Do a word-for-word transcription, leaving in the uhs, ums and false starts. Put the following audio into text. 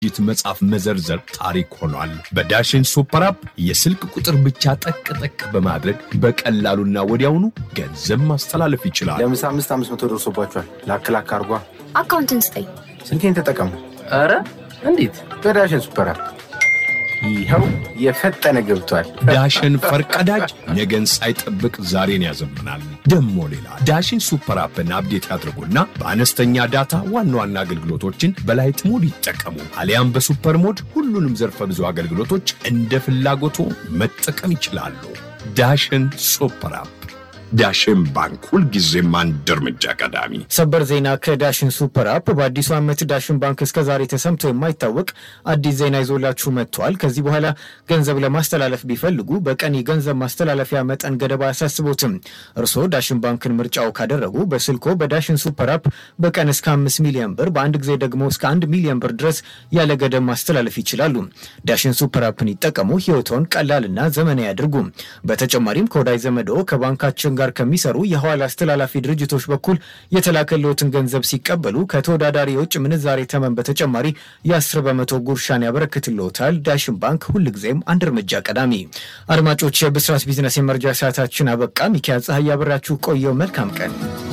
ዲጂት መጻፍ መዘርዘር ታሪክ ሆኗል በዳሽን ሱፐር አፕ የስልክ ቁጥር ብቻ ጠቅ ጠቅ በማድረግ በቀላሉና ወዲያውኑ ገንዘብ ማስተላለፍ ይችላል ለምሳ አምስት አምስት መቶ ደርሶባችኋል ላክ ላክ አርጓ አካውንትን ስጠኝ ስልኬን ተጠቀሙ አረ እንዴት በዳሽን ሱፐር አፕ ይሄው የፈጠነ ገብቷል ዳሽን ፈርቀዳጅ ነገን ሳይጠብቅ ዛሬን ያዘምናል ደሞ ሌላ ዳሽን ሱፐር አፕን አፕዴት ያድርጉና በአነስተኛ ዳታ ዋና ዋና አገልግሎቶችን በላይት ሞድ ይጠቀሙ አሊያም በሱፐር ሞድ ሁሉንም ዘርፈ ብዙ አገልግሎቶች እንደ ፍላጎቱ መጠቀም ይችላሉ ዳሽን ሱፐር አፕ ዳሽን ባንክ ሁሉ ጊዜም አንድ እርምጃ ቀዳሚ ሰበር ዜና ከዳሽን ሱፐር አፕ በአዲሱ ዓመት ዳሽን ባንክ እስከ ዛሬ ተሰምቶ የማይታወቅ አዲስ ዜና ይዞላችሁ መጥቷል ከዚህ በኋላ ገንዘብ ለማስተላለፍ ቢፈልጉ በቀን የገንዘብ ማስተላለፊያ መጠን ገደብ አያሳስቦትም እርሶ ዳሽን ባንክን ምርጫው ካደረጉ በስልኮ በዳሽን ሱፐር አፕ በቀን እስከ አምስት ሚሊዮን ብር በአንድ ጊዜ ደግሞ እስከ አንድ ሚሊዮን ብር ድረስ ያለ ገደብ ማስተላለፍ ይችላሉ ዳሽን ሱፐር አፕን ይጠቀሙ ህይወቶን ቀላልና ዘመናዊ ያድርጉ በተጨማሪም ከወዳጅ ዘመዶ ከባንካችን ጋር ከሚሰሩ የሐዋላ አስተላላፊ ድርጅቶች በኩል የተላከለዎትን ገንዘብ ሲቀበሉ ከተወዳዳሪ የውጭ ምንዛሬ ተመን በተጨማሪ የ10 በመቶ ጉርሻን ያበረክትልዎታል ዳሽን ባንክ ሁልጊዜም አንድ እርምጃ ቀዳሚ አድማጮች የብስራት ቢዝነስ የመረጃ ሰዓታችን አበቃ ሚካኤል ፀሐይ ያበራችሁ ቆየው መልካም ቀን